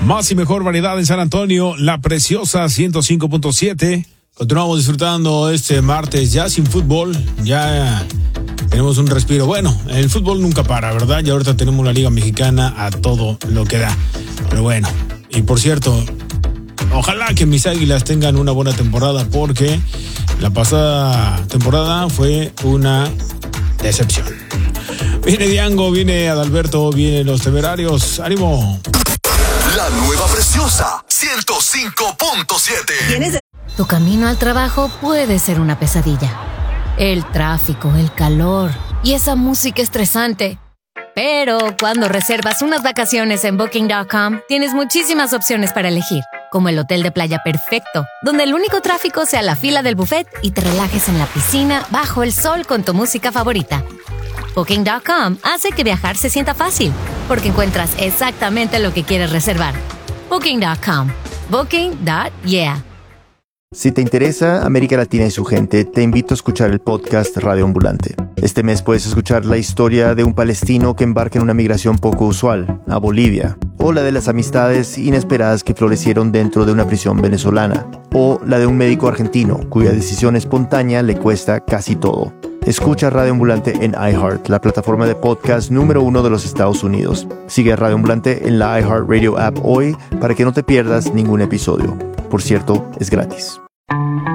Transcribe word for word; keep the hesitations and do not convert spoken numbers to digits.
Más y mejor variedad en San Antonio, La Preciosa ciento cinco punto siete. Continuamos disfrutando este martes ya sin fútbol, ya tenemos un respiro. Bueno, el fútbol nunca para, ¿verdad? Y ahorita tenemos la Liga Mexicana a todo lo que da. Pero bueno, y por cierto, ojalá que mis Águilas tengan una buena temporada, porque la pasada temporada fue una decepción. Viene Diango, viene Adalberto, vienen los Temerarios. ¡Ánimo! La nueva Preciosa ciento cinco punto siete. Tu camino al trabajo puede ser una pesadilla. El tráfico, el calor y esa música estresante. Pero cuando reservas unas vacaciones en Booking punto com, tienes muchísimas opciones para elegir, como el hotel de playa perfecto, donde el único tráfico sea la fila del buffet y te relajes en la piscina bajo el sol con tu música favorita. Booking punto com hace que viajar se sienta fácil, porque encuentras exactamente lo que quieres reservar. Booking punto com. Booking punto yeah. Si te interesa América Latina y su gente, te invito a escuchar el podcast Radio Ambulante. Este mes puedes escuchar la historia de un palestino que embarca en una migración poco usual, a Bolivia, o la de las amistades inesperadas que florecieron dentro de una prisión venezolana, o la de un médico argentino cuya decisión espontánea le cuesta casi todo. Escucha Radio Ambulante en iHeart, la plataforma de podcast número uno de los Estados Unidos. Sigue a Radio Ambulante en la iHeartRadio app hoy para que no te pierdas ningún episodio. Por cierto, es gratis.